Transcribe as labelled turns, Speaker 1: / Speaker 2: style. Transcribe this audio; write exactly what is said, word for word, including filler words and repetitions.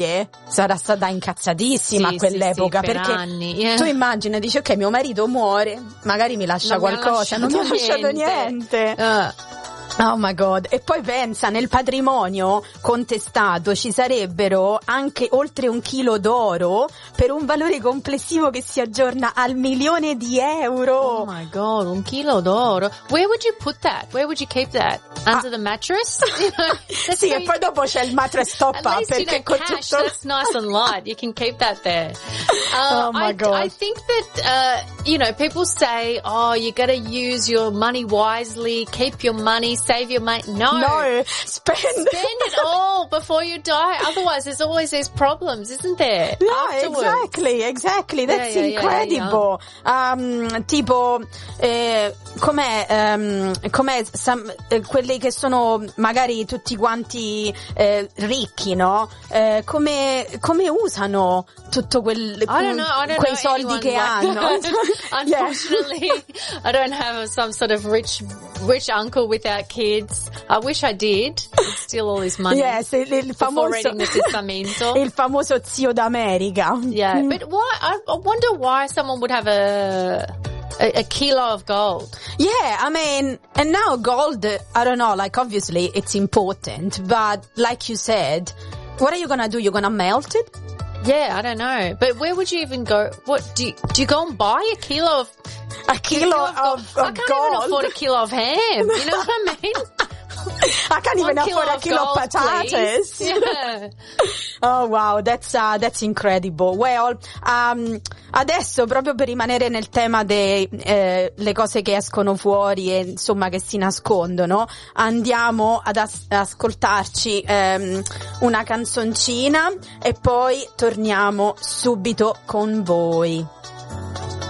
Speaker 1: sarà stata incazzatissima
Speaker 2: sì,
Speaker 1: a quell'epoca,
Speaker 2: sì, sì, per
Speaker 1: perché
Speaker 2: anni, yeah.
Speaker 1: tu immagina, dici ok, mio marito muore, magari mi lascia
Speaker 2: non
Speaker 1: qualcosa,
Speaker 2: mi
Speaker 1: non mi ha lasciato niente,
Speaker 2: niente. Uh.
Speaker 1: Oh my god. E poi pensa, nel patrimonio contestato ci sarebbero anche oltre un chilo d'oro per un valore complessivo che si aggiorna al milione di euro.
Speaker 2: Oh my god, un chilo d'oro. Where would you put that? Where would you keep that? Under
Speaker 1: ah.
Speaker 2: the mattress? You know,
Speaker 1: sì, e poi dopo c'è il mattress top up,
Speaker 2: least,
Speaker 1: perché
Speaker 2: you know, cash,
Speaker 1: tutto...
Speaker 2: that's nice and light. You can keep that there. Uh,
Speaker 1: oh my
Speaker 2: I,
Speaker 1: god.
Speaker 2: I think that, uh, you know, people say, oh, you gotta use your money wisely, keep your money, save your money. No.
Speaker 1: No, spend.
Speaker 2: Spend it all before you die. Otherwise, there's always these problems, isn't there?
Speaker 1: Yeah,
Speaker 2: Afterwards.
Speaker 1: exactly, exactly. That's
Speaker 2: yeah, yeah,
Speaker 1: incredible.
Speaker 2: Yeah,
Speaker 1: yeah. Um, tipo, eh, com'è, um, com'è sam, eh, quelli che sono magari tutti quanti eh, ricchi, no? Eh, come, come usano tutto quel,
Speaker 2: I don't know, I don't
Speaker 1: quei
Speaker 2: know
Speaker 1: soldi che
Speaker 2: like
Speaker 1: hanno?
Speaker 2: Unfortunately, yeah. I don't have some sort of rich, rich uncle without kids. I wish I did. Steal all his money.
Speaker 1: Yes, il, il famoso,
Speaker 2: reading the testamento.
Speaker 1: Il famoso zio d'America.
Speaker 2: Yeah, but why? I, I wonder why someone would have a, a a kilo of gold.
Speaker 1: Yeah, I mean, and now gold, I don't know, like obviously it's important, but like you said, what are you gonna do? You're gonna melt it?
Speaker 2: Yeah, I don't know. But where would you even go? What do you, do you go and buy a kilo of
Speaker 1: a kilo, kilo of, of, of
Speaker 2: I can't
Speaker 1: gold?
Speaker 2: even afford a kilo of ham. You know what I mean?
Speaker 1: I can't even
Speaker 2: One
Speaker 1: afford
Speaker 2: kilo
Speaker 1: a kilo of,
Speaker 2: gold,
Speaker 1: potatoes.
Speaker 2: Yeah.
Speaker 1: Oh wow, that's uh, that's incredible. Well, um, adesso proprio per rimanere nel tema delle eh, le cose che escono fuori e insomma che si nascondono, andiamo ad as- ascoltarci um, una canzoncina e poi torniamo subito con voi.